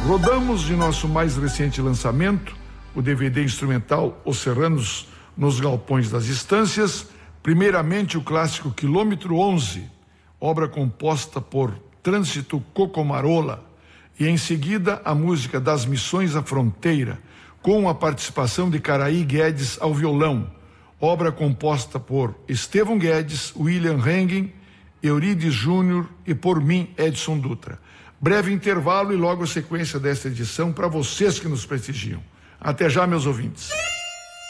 Rodamos de nosso mais recente lançamento, o DVD instrumental Os Serranos nos Galpões das Estâncias, primeiramente o clássico Quilômetro 11, obra composta por Trânsito Cocomarola, e em seguida a música Das Missões à Fronteira, com a participação de Caraí Guedes ao violão, obra composta por Estevão Guedes, William Hengen, Eurides Júnior e por mim, Edson Dutra. Breve intervalo e logo a sequência desta edição para vocês que nos prestigiam. Até já, meus ouvintes.